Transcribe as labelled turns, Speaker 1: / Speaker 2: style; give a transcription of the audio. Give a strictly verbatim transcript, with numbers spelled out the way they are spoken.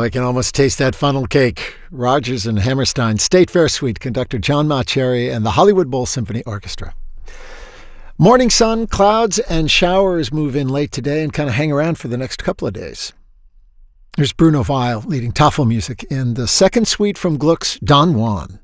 Speaker 1: I can almost taste that funnel cake. Rodgers and Hammerstein State Fair Suite, conductor John Mauceri and the Hollywood Bowl Symphony Orchestra. Morning sun, clouds, and showers move in late today and kind of hang around for the next couple of days. Here's Bruno Weil leading Tafelmusik in the second suite from Gluck's Don Juan.